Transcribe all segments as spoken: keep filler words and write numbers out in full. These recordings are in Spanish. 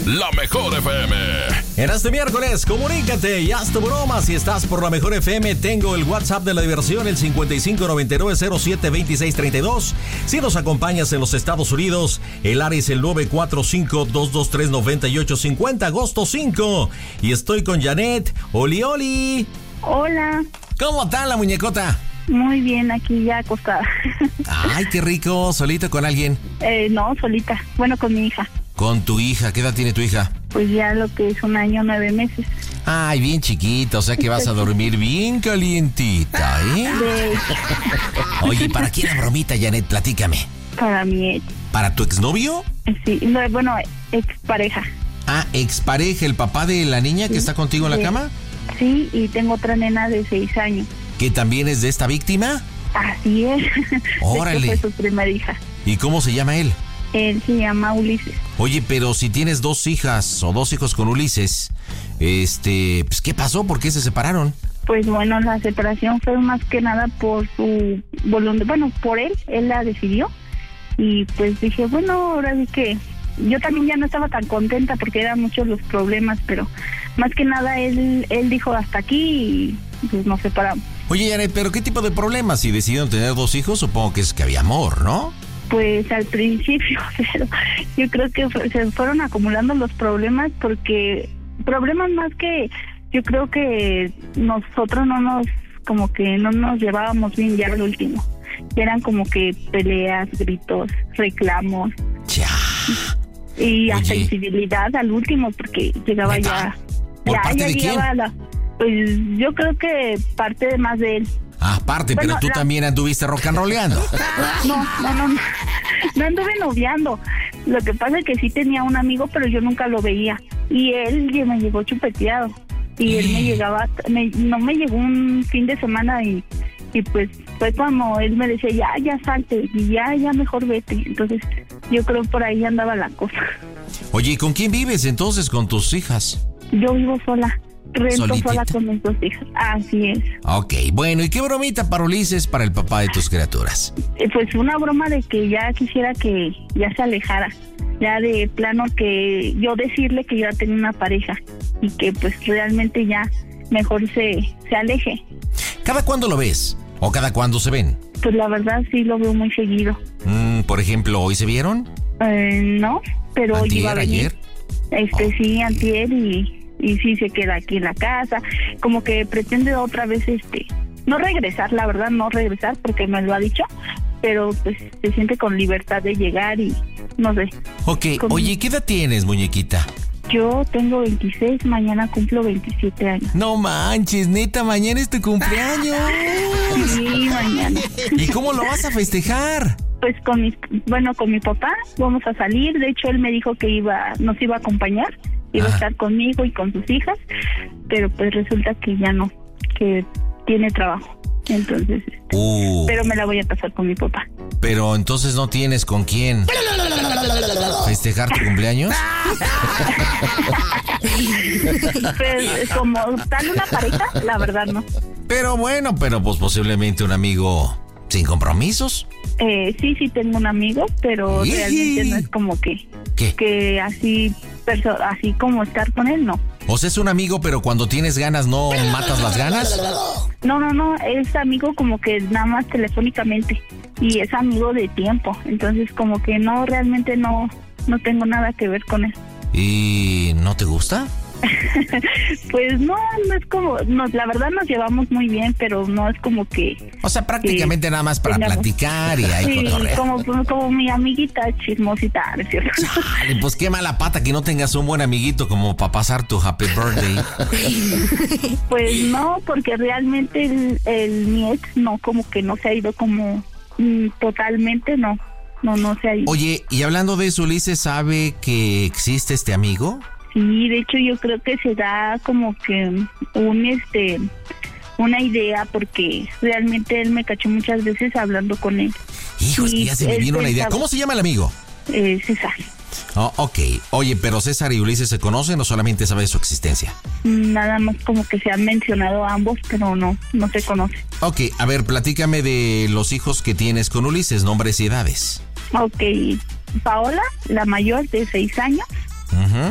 la Mejor F M. En este miércoles, comunícate y haz tu broma. Si estás por la Mejor F M, tengo el WhatsApp de la diversión, el cincuenta y cinco noventa y nueve cero siete veintiséis treinta y dos. Si nos acompañas en los Estados Unidos, el área es el nueve cuatro cinco, dos dos tres, nueve ocho cinco cero, agosto cinco. Y estoy con Janet. Oli, oli. Hola. ¿Cómo está la muñecota? Muy bien, aquí ya acostada. Ay, qué rico. ¿Solita con alguien? Eh, no, solita. Bueno, con mi hija. Con tu hija. ¿Qué edad tiene tu hija? Pues ya lo que es un año, nueve meses. Ay, bien chiquita, o sea que vas a dormir bien calientita, ¿eh? De... Oye, ¿para quién la bromita, Janet? Platícame. Para mi ex. ¿Para tu exnovio? Sí, no, bueno, expareja. Ah, expareja, el papá de la niña que sí, está contigo en la sí. cama. Sí, y tengo otra nena de seis años. ¿Que también es de esta víctima? Así es. Órale. Fue su primera hija. ¿Y cómo se llama él? Él se llama Ulises. Oye, pero si tienes dos hijas o dos hijos con Ulises, este, pues, ¿qué pasó? ¿Por qué se separaron? Pues bueno, la separación fue más que nada por su voluntad, bueno, por él, él la decidió. Y pues dije, bueno, ahora sí que yo también ya no estaba tan contenta porque eran muchos los problemas, pero más que nada él, él dijo hasta aquí y pues nos separamos. Oye, Janet, ¿pero qué tipo de problemas? Si decidieron tener dos hijos, supongo que es que había amor, ¿no? Pues al principio, pero yo creo que fue, se fueron acumulando los problemas porque problemas más que yo creo que nosotros no nos, como que no nos llevábamos bien ya al último. Eran como que peleas, gritos, reclamos. Ya. Y hasta Oye. Infidelidad al último porque llegaba ¿Neta? ya. ¿Por ya, parte ya de llegaba quién? La, pues yo creo que parte de más de él. Ah, aparte, Bueno, pero tú la... también anduviste rock and rollando. No, no, no, no, no anduve noviando. Lo que pasa es que sí tenía un amigo, pero yo nunca lo veía. Y él me llegó chupeteado. Y él me llegaba, me, no me llegó un fin de semana y, y pues fue cuando él me decía, ya, ya salte, y ya, ya mejor vete. Entonces yo creo por ahí andaba la cosa. Oye, ¿y con quién vives entonces con tus hijas? Yo vivo sola. Rento ¿Solitita? sola con mis dos hijas. Así es. Ok, bueno, ¿y qué bromita para Ulises para el papá de tus criaturas? Eh, Pues una broma de que ya quisiera que ya se alejara. Ya de plano que yo decirle que yo ya tenía una pareja y que pues realmente ya mejor se, se aleje. ¿Cada cuándo lo ves? ¿O cada cuándo se ven? Pues la verdad sí lo veo muy seguido. Mm, por ejemplo, ¿hoy se vieron? Eh, no, pero hoy ¿Antier, iba a venir. ayer? Este Oh. sí, antier y... y sí se queda aquí en la casa, como que pretende otra vez este, no regresar, la verdad no regresar porque me lo ha dicho, pero pues se siente con libertad de llegar y no sé. Ok, Con- oye, ¿qué edad tienes, muñequita? Yo tengo veintiséis, mañana cumplo veintisiete años. No manches, neta, mañana es tu cumpleaños. Sí, mañana. ¿Y cómo lo vas a festejar? Pues con mis, bueno, con mi papá vamos a salir, de hecho él me dijo que iba, nos iba a acompañar, iba Ajá. a estar conmigo y con sus hijas, pero pues resulta que ya no, que tiene trabajo. Entonces, Uh, pero me la voy a pasar con mi papá. pero entonces no tienes con quién festejar tu cumpleaños. Pues como tal una pareja, la verdad no. Pero bueno, pero pues posiblemente un amigo sin compromisos. Eh, sí, sí tengo un amigo, pero Iji. realmente no es como que, ¿Qué? que así, perso- así como estar con él, no. O sea, es un amigo, pero cuando tienes ganas no matas las ganas. No, no, no, es amigo como que nada más telefónicamente y es amigo de tiempo, entonces como que no, realmente no, no tengo nada que ver con él. ¿Y no te gusta? Pues no, no es como, nos, la verdad nos llevamos muy bien, pero no es como que... O sea, prácticamente Sí, nada más para tengamos- platicar y ahí Sí, cotorrear. como, como mi amiguita chismosita, ¿no es cierto? Chale, pues qué mala pata que no tengas un buen amiguito como para pasar tu happy birthday. Pues no, porque realmente el, el mi ex no, como que no se ha ido como mm, totalmente, no, no, no se ha ido. Oye, y hablando de eso, ¿Ulises sabe que existe este amigo? Sí, de hecho yo creo que se da como que un este una idea porque realmente él me cachó muchas veces hablando con él. Hijo, es que Y ya se me él vino una idea. pensaba- ¿Cómo se llama el amigo? Eh, César. Oh, ok. Oye, pero César y Ulises se conocen o solamente sabe de su existencia. Nada más como que se han mencionado ambos, pero no, no se conoce. Ok, a ver, platícame de los hijos que tienes con Ulises, nombres y edades. Ok, Paola, la mayor de seis años, Ujú.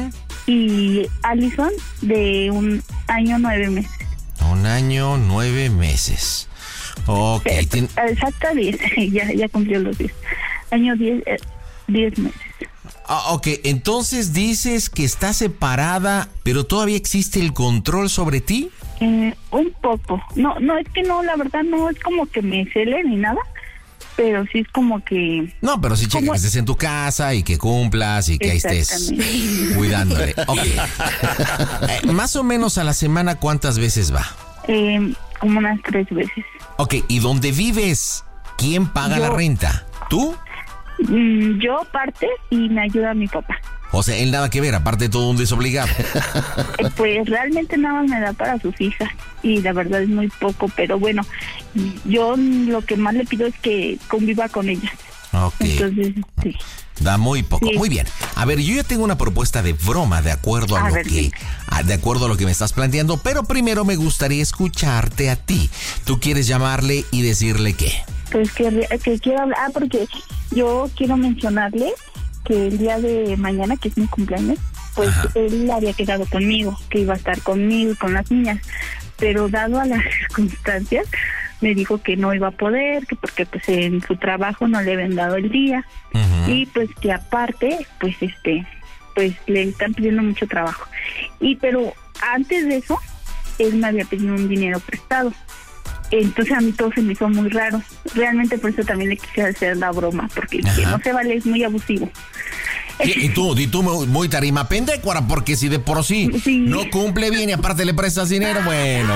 y Alison de un año nueve meses. Un año nueve meses. Ok. Eh, Tien... Exacto, diez. ya, ya cumplió los diez. Año diez, eh, diez meses. Ah, ok, entonces dices que está separada, pero todavía existe el control sobre ti. Eh, un poco. No, no, es que no, la verdad no es como que me cele ni nada, pero sí es como que... No, pero sí checa como... que estés en tu casa y que cumplas y que ahí estés cuidándole. Ok. eh, más o menos a la semana, ¿cuántas veces va? Eh, como unas tres veces. Ok, ¿y dónde vives? ¿Quién paga Yo... la renta? ¿Tú? Mm, yo parte y me ayuda mi papá. O sea, él nada que ver, aparte de todo un desobligado. Eh, pues realmente nada más me da para sus hijas y la verdad es muy poco, pero bueno, yo lo que más le pido es que conviva con ellas. Ok. Entonces, sí. Da muy poco. Sí. Muy bien. A ver, yo ya tengo una propuesta de broma de acuerdo a, a lo ver, que sí. a, de acuerdo a lo que me estás planteando, pero primero me gustaría escucharte a ti. ¿Tú quieres llamarle y decirle qué? Pues que, que quiero hablar, ah, porque yo quiero mencionarle que el día de mañana, que es mi cumpleaños, pues Ajá. él había quedado conmigo, que iba a estar conmigo y con las niñas, pero dado a las circunstancias, me dijo que no iba a poder, que porque pues en su trabajo no le habían dado el día, uh-huh. y pues que aparte, pues este, pues le están pidiendo mucho trabajo. Y pero antes de eso, él me había pedido un dinero prestado. Entonces a mí todo se me hizo muy raro. Realmente por eso también le quise hacer la broma, porque que no se vale, es muy abusivo. ¿Y, y tú, y tú muy tarima pendecuara? Porque si de por sí, sí no cumple bien y aparte le prestas dinero, bueno,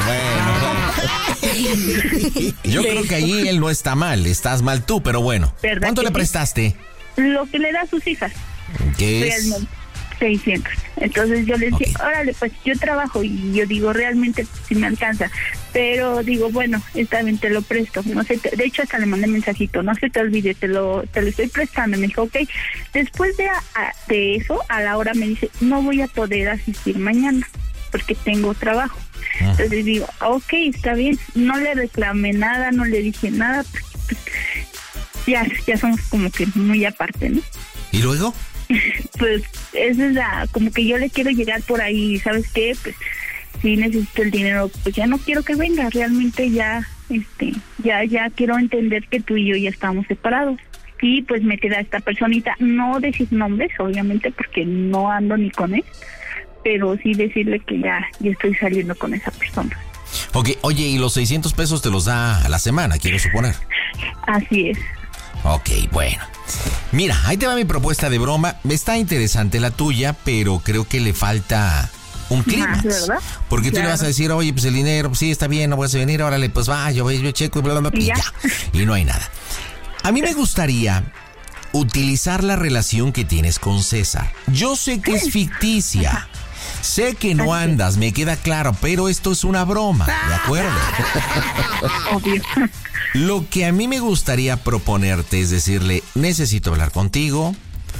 bueno. Yo sí. creo que ahí él no está mal, estás mal tú, pero bueno. ¿Cuánto le sí? prestaste? Lo que le da a sus hijas. ¿Qué es? Realmente. seiscientos. Entonces yo le decía, okay. órale, pues yo trabajo y yo digo, realmente si me alcanza. Pero digo, bueno, esta vez te lo presto. No sé, te, de hecho hasta le mandé mensajito, no se te olvide, te lo te lo estoy prestando. Me dijo, ok. Después de, a, de eso, a la hora me dice, no voy a poder asistir mañana porque tengo trabajo. Uh-huh. Entonces digo, ok, está bien. No le reclamé nada, no le dije nada. Pues, pues, ya, ya somos como que muy aparte, ¿no? ¿Y luego? Pues esa es la, como que yo le quiero llegar por ahí, ¿sabes qué? Pues si necesito el dinero, pues ya no quiero que venga, realmente ya, este, ya, ya quiero entender que tú y yo ya estamos separados. Y pues me queda esta personita, no decir nombres, obviamente, porque no ando ni con él, pero sí decirle que ya, ya estoy saliendo con esa persona. Ok, oye, y los seiscientos pesos te los da a la semana, quiero suponer. Así es. Ok, bueno. Mira, ahí te va mi propuesta de broma. Está interesante la tuya, pero creo que le falta un clímax. ¿Verdad? Porque claro. tú le vas a decir, oye, pues el dinero, pues sí, está bien, no vas a venir, órale, pues va, yo, yo checo y bla, bla, bla, y, y ya. ya. Y no hay nada. A mí me gustaría utilizar la relación que tienes con César. Yo sé que es ficticia. Sé que no andas, me queda claro, pero esto es una broma, ¿de acuerdo? Obvio. Lo que a mí me gustaría proponerte es decirle, necesito hablar contigo,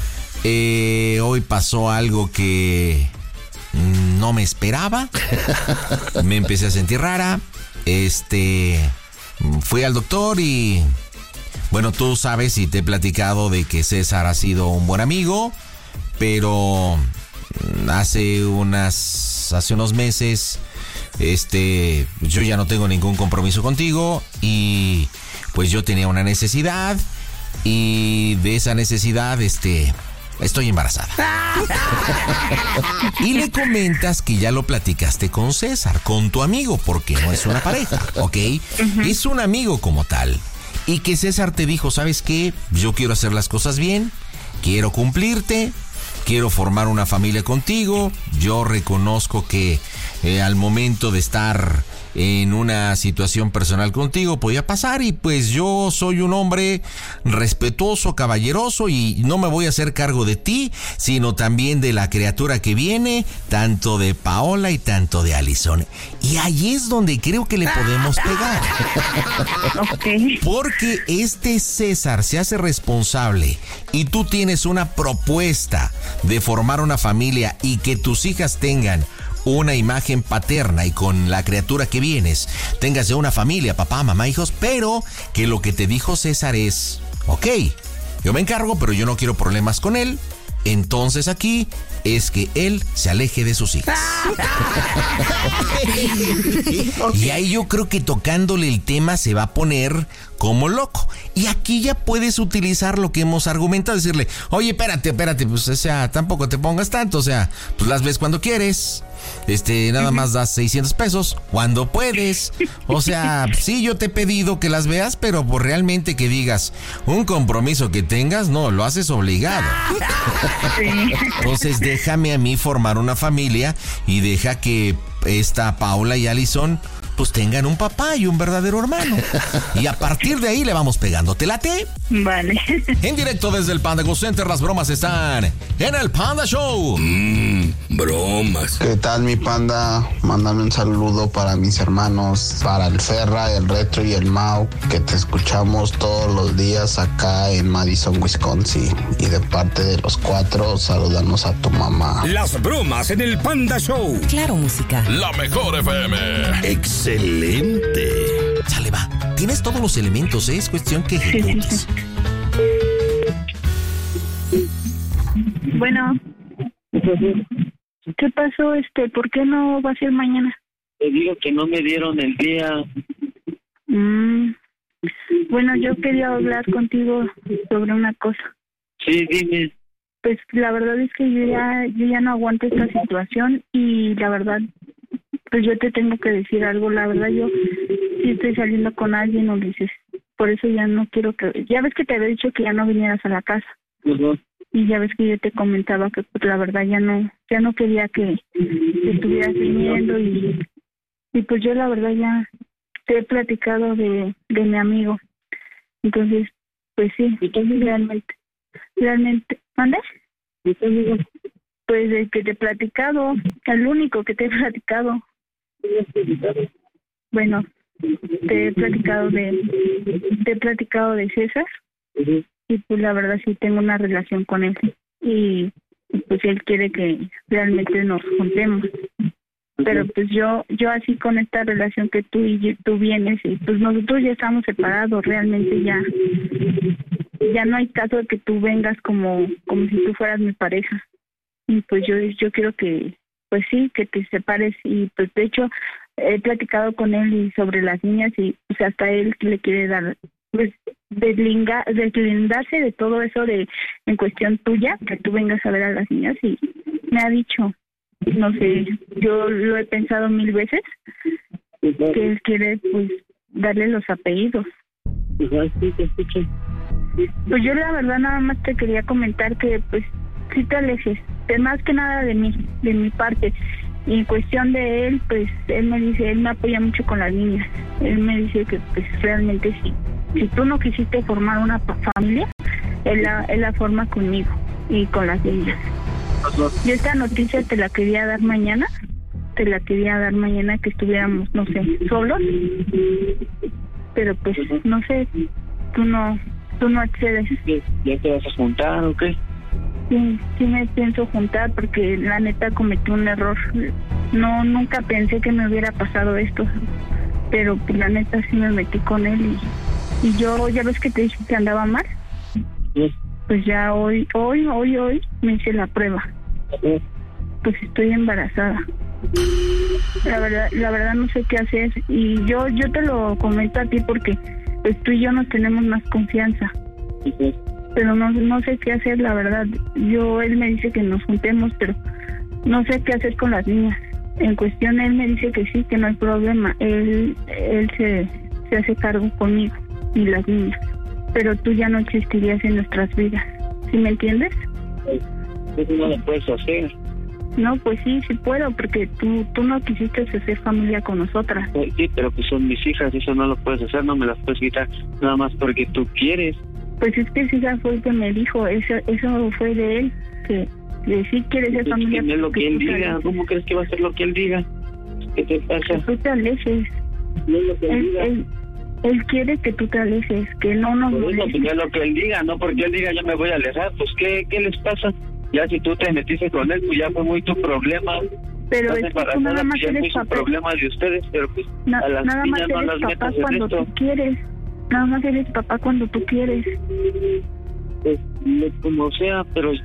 eh, hoy pasó algo que no me esperaba, me empecé a sentir rara, este, fui al doctor y, bueno, tú sabes y te he platicado de que César ha sido un buen amigo, pero hace unas, hace unos meses... Este, yo ya no tengo ningún compromiso contigo y pues yo tenía una necesidad y de esa necesidad, este, estoy embarazada. Y le comentas que ya lo platicaste con César, con tu amigo, porque no es una pareja, ¿ok? Uh-huh. Es un amigo como tal. Y que César te dijo, ¿sabes qué? Yo quiero hacer las cosas bien, quiero cumplirte, quiero formar una familia contigo, yo reconozco que eh, al momento de estar en una situación personal contigo podía pasar y pues yo soy un hombre respetuoso, caballeroso y no me voy a hacer cargo de ti, sino también de la criatura que viene, tanto de Paola y tanto de Alison. Y ahí es donde creo que le podemos pegar. Okay. Porque este César se hace responsable y tú tienes una propuesta de formar una familia y que tus hijas tengan una imagen paterna y con la criatura que vienes tengas ya una familia, papá, mamá, hijos, pero que lo que te dijo César es, ok, yo me encargo, pero yo no quiero problemas con él, entonces aquí es que él se aleje de sus hijas. Y ahí yo creo que tocándole el tema se va a poner como loco. Y aquí ya puedes utilizar lo que hemos argumentado, decirle, oye, espérate, espérate, pues o sea, tampoco te pongas tanto, o sea, pues las ves cuando quieres, este, nada más das seiscientos pesos cuando puedes, o sea, sí, yo te he pedido que las veas, pero pues realmente que digas un compromiso que tengas, no, lo haces obligado. Entonces déjame a mí formar una familia y deja que esta Paula y Alison pues tengan un papá y un verdadero hermano. Y a partir de ahí le vamos pegando. ¿Te late? Vale. En directo desde el Panda Go Center, las bromas están en el Panda Show. Mmm, bromas. ¿Qué tal, mi panda? Mándame un saludo para mis hermanos, para el Ferra, el Retro y el Mau, que te escuchamos todos los días acá en Madison, Wisconsin. Y de parte de los cuatro, saludanos a tu mamá. Las bromas en el Panda Show. Claro, música. La mejor F M. Excelente. Sale, va. Tienes todos los elementos, ¿eh? Es cuestión que ejecutes. Bueno. ¿Qué pasó, este? ¿Por qué no vas a ir mañana? Te digo que no me dieron el día. Mm. Bueno, yo quería hablar contigo sobre una cosa. Sí, dime. Pues la verdad es que yo ya, yo ya no aguanto esta situación y la verdad, pues yo te tengo que decir algo. La verdad, yo sí estoy saliendo con alguien, Ulises. Por eso ya no quiero que... Ya ves que te había dicho que ya no vinieras a la casa. Uh-huh. Y ya ves que yo te comentaba que pues la verdad ya no ya no quería que, que estuvieras viniendo y, y pues yo la verdad ya te he platicado de, de mi amigo. Entonces, pues sí, realmente, realmente... ¿Mandas? Pues el que te he platicado, el único que te he platicado. Bueno, te he platicado de, te he platicado de César. Uh-huh. Y pues la verdad sí tengo una relación con él. Y pues él quiere que realmente nos juntemos. Pero pues yo, yo así con esta relación que tú y tú vienes, y pues nosotros ya estamos separados, realmente ya, ya no hay caso de que tú vengas como, como si tú fueras mi pareja. Y pues yo, yo quiero que, pues sí, que te separes. Y pues de hecho he platicado con él y sobre las niñas y pues hasta él le quiere dar, pues deslinga, deslindarse de todo eso de en cuestión tuya, que tú vengas a ver a las niñas. Y me ha dicho, no sé, yo lo he pensado mil veces, que él quiere pues darle los apellidos. Pues yo la verdad nada más te quería comentar que pues sí te alejes, de más que nada de mí, de mi parte. Y en cuestión de él, pues él me dice, él me apoya mucho con las niñas. Él me dice que pues realmente sí, si tú no quisiste formar una familia, él la, él la forma conmigo y con las niñas. Yo esta noticia te la quería dar mañana, te la quería dar mañana que estuviéramos, no sé, solos, pero pues no sé, tú no, tú no accedes. ¿Ya te vas a juntar o qué? Sí, sí me pienso juntar porque la neta cometí un error. No, nunca pensé que me hubiera pasado esto, pero pues la neta sí me metí con él y, y yo, ya ves que te dije que andaba mal. Sí. Pues ya hoy, hoy, hoy, hoy me hice la prueba. Sí. Pues estoy embarazada. La verdad, la verdad no sé qué hacer y yo, yo te lo comento a ti porque pues tú y yo nos tenemos más confianza. Sí. Pero no, no sé qué hacer, la verdad. Yo, él me dice que nos juntemos, pero no sé qué hacer con las niñas. En cuestión, él me dice que sí, que no hay problema. Él, él se, se hace cargo conmigo y las niñas. Pero tú ya no existirías en nuestras vidas. ¿Sí me entiendes? Eso no lo puedes hacer. No, pues sí, sí puedo, porque tú, tú no quisiste hacer familia con nosotras. Sí, pero pues son mis hijas, eso no lo puedes hacer, no me las puedes quitar nada más porque tú quieres. Pues es que sí, ya fue el que me dijo, eso eso fue de él, que, que sí quiere ser familia. No es lo que él diga, ¿cómo crees que va a ser lo que él diga? ¿Qué te pasa? Que tú te alejes. No es lo que él, él diga. Él, él quiere que tú te alejes, que no nos Pues molestes. no, pues es lo que él diga, no porque él diga yo me voy a alejar, pues ¿qué, qué les pasa? Ya si tú te metiste con él, pues ya fue muy tu problema. Pero es que tú nada más pues ya es muy eres su papá. problema de ustedes, pero pues Na, a las nada más niñas no eres las papá metas en cuando esto. tú quieres. Nada más eres papá cuando tú quieres. Pues, como sea, pero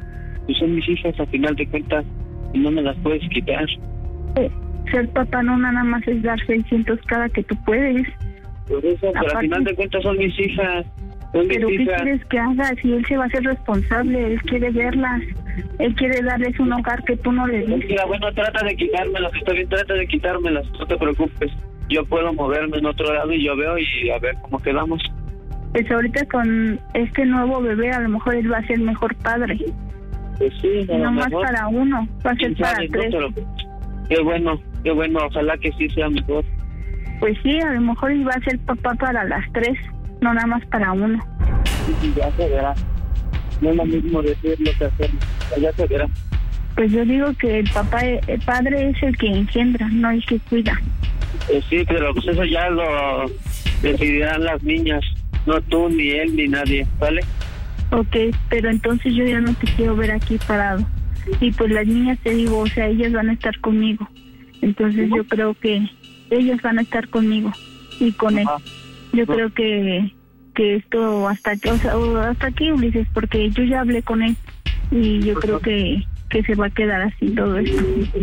pues son mis hijas a final de cuentas y no me las puedes quitar. Eh, ser papá no nada más es dar seiscientos cada que tú puedes. Por eso, pero Aparte, a final de cuentas son mis hijas. Son pero mis ¿qué hijas. quieres que haga? Si él se va a hacer responsable, él quiere verlas, él quiere darles un hogar que tú no le Pues diste. mira, bueno, trata de quitármelas, está bien, trata de quitármelas, no te preocupes. Yo puedo moverme en otro lado y yo veo y a ver cómo quedamos. Pues ahorita con este nuevo bebé a lo mejor él va a ser mejor padre. Pues sí, a Y lo no más mejor. para uno, va a ser ¿Quién para sabe, no? tres. Pero qué bueno, qué bueno, ojalá que sí sea mejor. Pues sí, a lo mejor él va a ser papá para las tres, no nada más para uno. Ya se verá. No es lo mismo decirlo que hacerlo. Ya se verá. Pues yo digo que el papá, el padre es el que engendra, no el que cuida. Pues sí, pero pues eso ya lo decidirán las niñas. No tú, ni él, ni nadie, ¿vale? Ok, pero entonces yo ya no te quiero ver aquí parado. Y pues las niñas, te digo, o sea, ellas van a estar conmigo. Entonces yo creo que ellas van a estar conmigo y con él. Ajá. Yo creo que que esto hasta que, o sea, o hasta aquí, Ulises, porque yo ya hablé con él y yo creo que que se va a quedar así todo esto.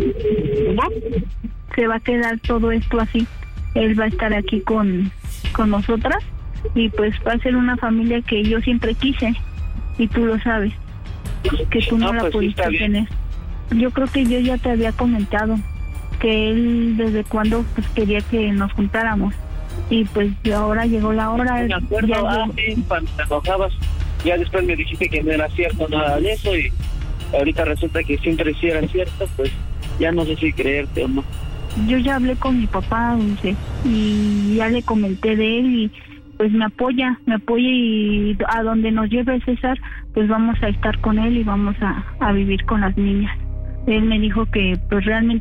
Se va a quedar todo esto así. Él va a estar aquí con con nosotras y pues va a ser una familia que yo siempre quise y tú lo sabes, que tú no, No, la pues sí, pudiste está bien. tener. Yo creo que yo ya te había comentado que él desde cuando pues quería que nos juntáramos y pues ahora llegó la hora. Me acuerdo, ya ah, llegó. sí, cuando te enojabas, ya después me dijiste que no era cierto nada de eso y ahorita resulta que siempre sí era cierto, pues ya no sé si creerte o no. Yo ya hablé con mi papá, Dulce, y ya le comenté de él y pues me apoya, me apoya y a donde nos lleve César, pues vamos a estar con él y vamos a, a vivir con las niñas. Él me dijo que pues realmente